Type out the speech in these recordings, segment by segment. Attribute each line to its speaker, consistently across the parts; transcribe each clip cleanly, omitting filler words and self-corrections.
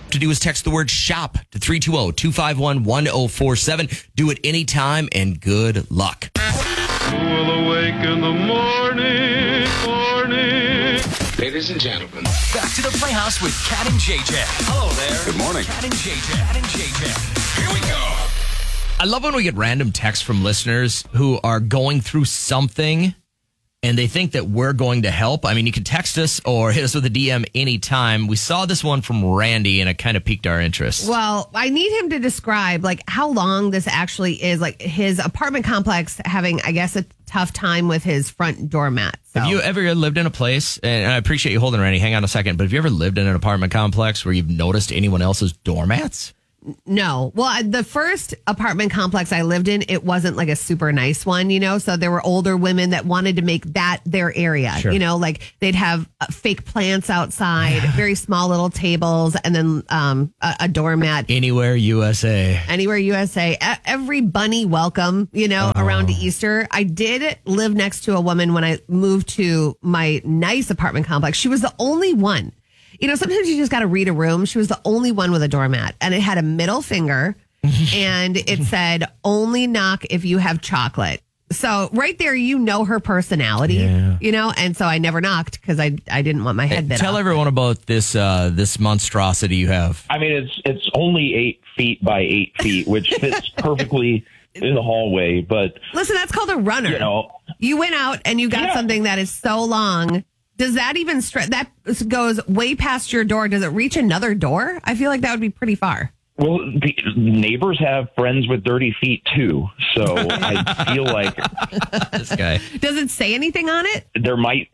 Speaker 1: to do is text the word shop to 320-251-1047. Do it anytime and good luck.
Speaker 2: We'll awake in the morning.
Speaker 3: Ladies and gentlemen,
Speaker 4: back to the Playhouse with Cat and JJ. Hello there.
Speaker 3: Good morning.
Speaker 4: Cat and JJ. Here we go.
Speaker 1: I love when we get random texts from listeners who are going through something and they think that we're going to help. I mean, you can text us or hit us with a DM anytime. We saw this one from Randy and it kind of piqued our interest.
Speaker 5: Well, I need him to describe how long this actually is. His apartment complex having, I guess, a tough time with his front doormat. So.
Speaker 1: Have you ever lived in a place, and I appreciate you holding, Randy, hang on a second, but have you ever lived in an apartment complex where you've noticed anyone else's doormats?
Speaker 5: No. Well, the first apartment complex I lived in, it wasn't a super nice one, so there were older women that wanted to make that their area,
Speaker 1: sure.
Speaker 5: They'd have fake plants outside, very small little tables, and then a doormat.
Speaker 1: Anywhere USA.
Speaker 5: Every bunny welcome, around Easter. I did live next to a woman when I moved to my nice apartment complex. She was the only one. Sometimes you just got to read a room. She was the only one with a doormat, and it had a middle finger, and it said, only knock if you have chocolate. So right there, her personality, and so I never knocked because I didn't want my head bit
Speaker 1: Tell
Speaker 5: off.
Speaker 1: everyone about this monstrosity you have.
Speaker 6: I mean, it's only 8 feet by 8 feet, which fits perfectly in the hallway. But
Speaker 5: listen, that's called a runner. You went out and you got something that is so long. Does that even stretch? That goes way past your door. Does it reach another door? I feel like that would be pretty far.
Speaker 6: Well, the neighbors have friends with dirty feet too, so I feel like
Speaker 1: this guy.
Speaker 5: Does it say anything on it?
Speaker 6: There might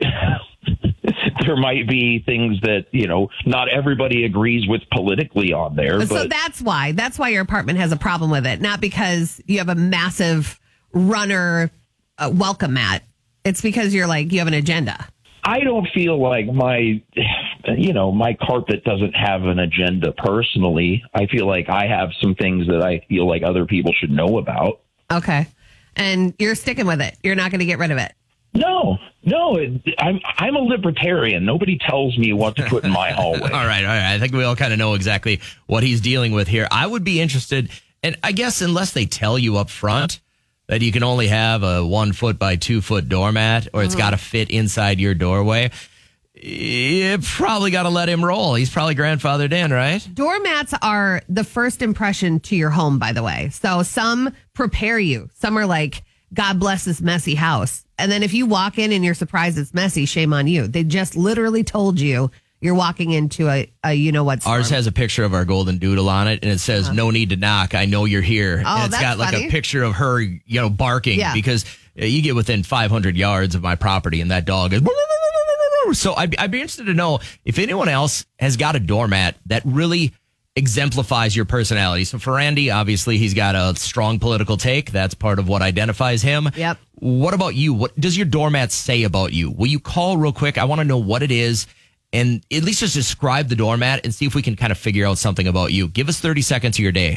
Speaker 6: be things that not everybody agrees with politically on there.
Speaker 5: So that's why your apartment has a problem with it, not because you have a massive runner welcome mat. It's because you have an agenda.
Speaker 6: I don't feel like my carpet doesn't have an agenda personally. I feel like I have some things that I feel like other people should know about.
Speaker 5: Okay. And you're sticking with it. You're not going to get rid of it.
Speaker 6: No. I'm a libertarian. Nobody tells me what to put in my hallway.
Speaker 1: All right. I think we all kind of know exactly what he's dealing with here. I would be interested, and I guess unless they tell you up front that you can only have a 1 foot by 2 foot doormat, or it's got to fit inside your doorway, you probably got to let him roll. He's probably grandfathered in, right?
Speaker 5: Doormats are the first impression to your home, by the way. So some prepare you. Some are like, God bless this messy house. And then if you walk in and you're surprised it's messy, shame on you. They just literally told you you're walking into a what storm.
Speaker 1: Ours has a picture of our golden doodle on it, and it says, no need to knock. I know you're here.
Speaker 5: Oh,
Speaker 1: and it's got
Speaker 5: funny.
Speaker 1: a picture of her, barking because you get within 500 yards of my property and that dog is. So I'd be interested to know if anyone else has got a doormat that really exemplifies your personality. So for Randy, obviously he's got a strong political take. That's part of what identifies him.
Speaker 5: Yep.
Speaker 1: What about you? What does your doormat say about you? Will you call real quick? I want to know what it is. And at least just describe the doormat and see if we can kind of figure out something about you. Give us 30 seconds of your day.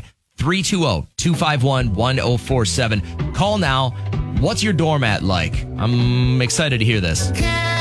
Speaker 1: 320-251-1047. Call now. What's your doormat like? I'm excited to hear this.